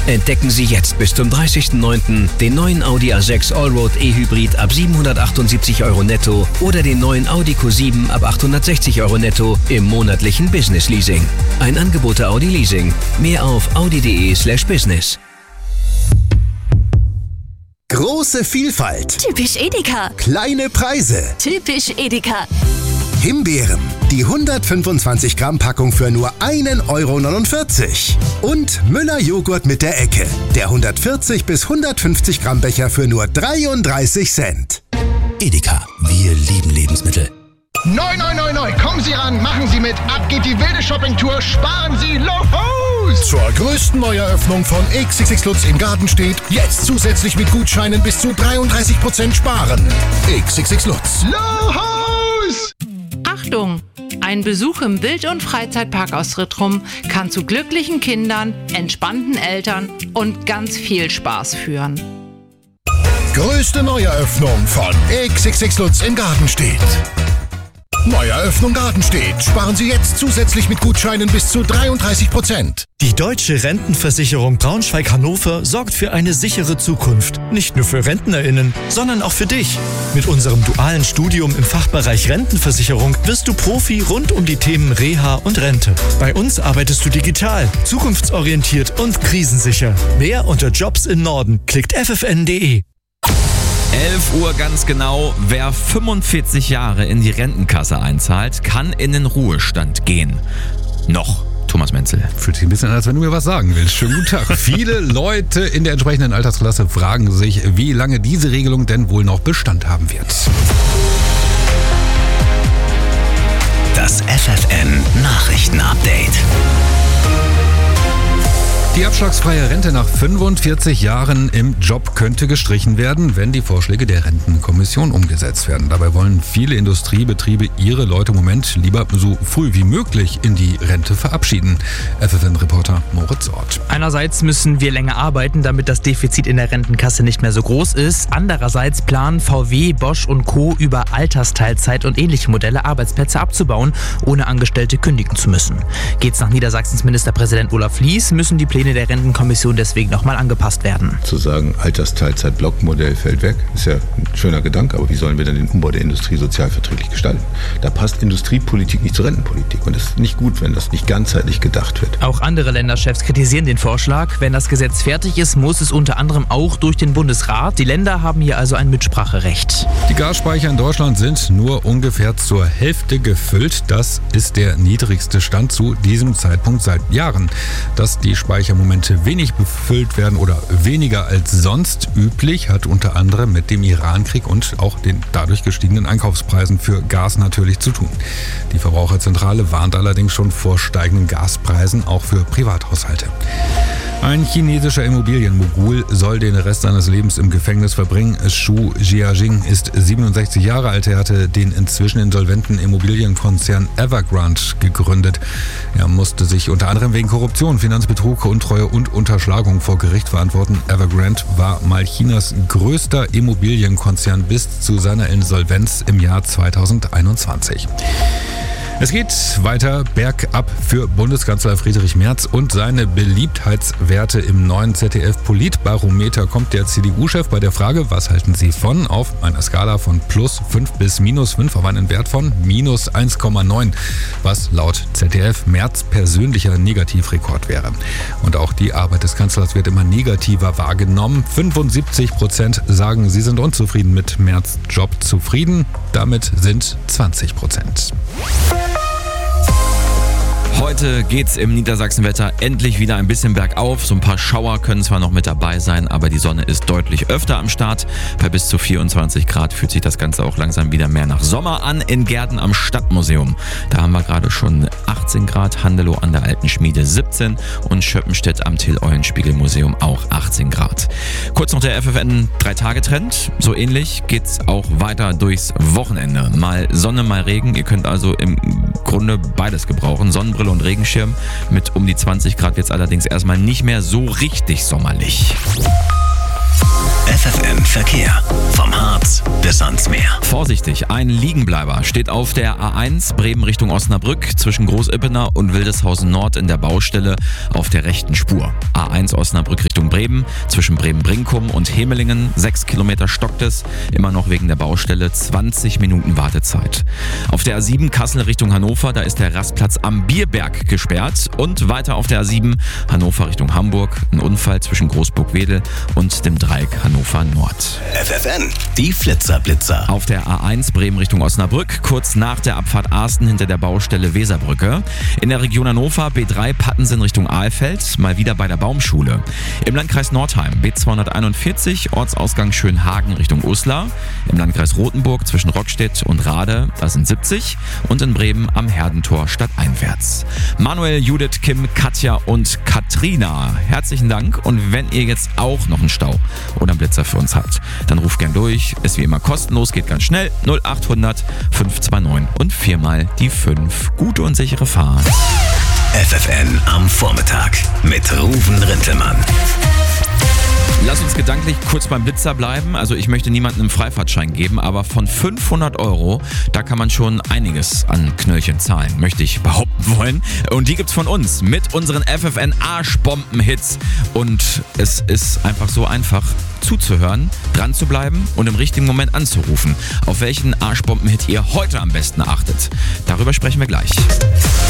Entdecken Sie jetzt bis zum 30.09. den neuen Audi A6 Allroad E-Hybrid ab 778 € netto oder den neuen Audi Q7 ab 860 € netto im monatlichen Business Leasing. Ein Angebot der Audi Leasing. Mehr auf audi.de/business. Große Vielfalt. Typisch Edeka. Kleine Preise. Typisch Edeka. Himbeeren. Die 125 Gramm Packung für nur 1,49 €. Und Müller Joghurt mit der Ecke. Der 140 bis 150 Gramm Becher für nur 33 Cent. Edeka. Wir lieben Lebensmittel. Neu, neu, neu, neu. Kommen Sie ran, machen Sie mit. Ab geht die wilde Shoppingtour. Sparen Sie los. Zur größten Neueröffnung von XXX Lutz in Gartenstedt. Jetzt zusätzlich mit Gutscheinen bis zu 33% sparen. XXX Lutz. Los! Achtung! Ein Besuch im Wild- und Freizeitpark aus Rittrum kann zu glücklichen Kindern, entspannten Eltern und ganz viel Spaß führen. Größte Neueröffnung von XXX Lutz in Gartenstedt. Neueröffnung Gartenstedt. Sparen Sie jetzt zusätzlich mit Gutscheinen bis zu 33%. Die Deutsche Rentenversicherung Braunschweig-Hannover sorgt für eine sichere Zukunft. Nicht nur für RentnerInnen, sondern auch für dich. Mit unserem dualen Studium im Fachbereich Rentenversicherung wirst du Profi rund um die Themen Reha und Rente. Bei uns arbeitest du digital, zukunftsorientiert und krisensicher. Mehr unter Jobs im Norden. Klickt ffn.de. 11 Uhr ganz genau. Wer 45 Jahre in die Rentenkasse einzahlt, kann in den Ruhestand gehen. Noch. Thomas Menzel. Fühlt sich ein bisschen an, als wenn du mir was sagen willst. Schönen guten Tag. Viele Leute in der entsprechenden Altersklasse fragen sich, wie lange diese Regelung denn wohl noch Bestand haben wird. Das FFN-Nachrichten-Update. Die abschlagsfreie Rente nach 45 Jahren im Job könnte gestrichen werden, wenn die Vorschläge der Rentenkommission umgesetzt werden. Dabei wollen viele Industriebetriebe ihre Leute im Moment lieber so früh wie möglich in die Rente verabschieden. FFN-Reporter Moritz Ort. Einerseits müssen wir länger arbeiten, damit das Defizit in der Rentenkasse nicht mehr so groß ist. Andererseits planen VW, Bosch und Co. über Altersteilzeit und ähnliche Modelle Arbeitsplätze abzubauen, ohne Angestellte kündigen zu müssen. Geht's nach Niedersachsens Ministerpräsident Olaf Lies, müssen die Pläne der Rentenkommission deswegen nochmal angepasst werden. Zu sagen, Altersteilzeit-Blockmodell fällt weg, ist ja ein schöner Gedanke, aber wie sollen wir denn den Umbau der Industrie sozialverträglich gestalten? Da passt Industriepolitik nicht zur Rentenpolitik und es ist nicht gut, wenn das nicht ganzheitlich gedacht wird. Auch andere Länderchefs kritisieren den Vorschlag. Wenn das Gesetz fertig ist, muss es unter anderem auch durch den Bundesrat. Die Länder haben hier also ein Mitspracherecht. Die Gasspeicher in Deutschland sind nur ungefähr zur Hälfte gefüllt. Das ist der niedrigste Stand zu diesem Zeitpunkt seit Jahren. Dass die Speichermomente wenig befüllt werden oder weniger als sonst üblich, hat unter anderem mit dem Irankrieg und auch den dadurch gestiegenen Einkaufspreisen für Gas natürlich zu tun. Die Verbraucherzentrale warnt allerdings schon vor steigenden Gaspreisen, auch für Privathaushalte. Ein chinesischer Immobilienmogul soll den Rest seines Lebens im Gefängnis verbringen. Xu Jiajing ist 67 Jahre alt. Er hatte den inzwischen insolventen Immobilienkonzern Evergrande gegründet. Er musste sich unter anderem wegen Korruption, Finanzbetrug, Untreue und Unterschlagung vor Gericht verantworten. Evergrande war mal Chinas größter Immobilienkonzern bis zu seiner Insolvenz im Jahr 2021. Es geht weiter bergab für Bundeskanzler Friedrich Merz und seine Beliebtheitswerte. Im neuen ZDF-Politbarometer kommt der CDU-Chef bei der Frage, was halten Sie von, auf einer Skala von +5 bis -5 auf einen Wert von -1,9, was laut ZDF Merz persönlicher Negativrekord wäre. Und auch die Arbeit des Kanzlers wird immer negativer wahrgenommen. 75% sagen, sie sind unzufrieden mit Merz' Job. Zufrieden damit sind 20%. Heute geht's im Niedersachsenwetter endlich wieder ein bisschen bergauf. So ein paar Schauer können zwar noch mit dabei sein, aber die Sonne ist deutlich öfter am Start. Bei bis zu 24 Grad fühlt sich das Ganze auch langsam wieder mehr nach Sommer an in Gärten am Stadtmuseum. Da haben wir gerade schon 18 Grad, Handelow an der Alten Schmiede 17 und Schöppenstedt am Till-Eulenspiegel-Museum auch 18 Grad. Kurz noch der FFN 3-Tage-Trend. So ähnlich geht's auch weiter durchs Wochenende. Mal Sonne, mal Regen. Ihr könnt also im Grunde beides gebrauchen. Sonnenbrille und Regenschirm. Mit um die 20 Grad wird es allerdings erstmal nicht mehr so richtig sommerlich. FFN Verkehr. Vom Harz bis ans Meer. Vorsichtig, ein Liegenbleiber steht auf der A1 Bremen Richtung Osnabrück zwischen Großippener und Wildeshausen Nord in der Baustelle auf der rechten Spur. A1 Osnabrück Richtung Bremen zwischen Bremen-Brinkum und Hemelingen. 6 Kilometer stockt es, immer noch wegen der Baustelle, 20 Minuten Wartezeit. Auf der A7 Kassel Richtung Hannover, da ist der Rastplatz am Bierberg gesperrt. Und weiter auf der A7 Hannover Richtung Hamburg, ein Unfall zwischen Großburg-Wedel und dem Dreieck Hannover Nord. FFN, die Flitzer-Blitzer. Auf der A1 Bremen Richtung Osnabrück, kurz nach der Abfahrt Arsten hinter der Baustelle Weserbrücke. In der Region Hannover B3 Pattensen Richtung Ahlfeld, mal wieder bei der Baumschule. Im Landkreis Nordheim B241 Ortsausgang Schönhagen Richtung Uslar. Im Landkreis Rothenburg zwischen Rockstedt und Rade, da sind 70. Und in Bremen am Herdentor stadteinwärts. Manuel, Judith, Kim, Katja und Katrina, herzlichen Dank. Und wenn ihr jetzt auch noch einen Stau oder einen Blitzer für uns habt, dann ruft gern durch. Ist wie immer kostenlos, geht ganz schnell. 0800 529 und 4 mal die 5. Gute und sichere Fahrt. FFN am Vormittag mit Ruven Rintelmann. Lass uns gedanklich kurz beim Blitzer bleiben. Also ich möchte niemandem einen Freifahrtschein geben, aber von 500 €, da kann man schon einiges an Knöllchen zahlen, möchte ich behaupten wollen. Und die gibt's von uns mit unseren FFN Arschbomben-Hits. Und es ist einfach so einfach zuzuhören, dran zu bleiben und im richtigen Moment anzurufen. Auf welchen Arschbomben-Hit ihr heute am besten achtet, darüber sprechen wir gleich.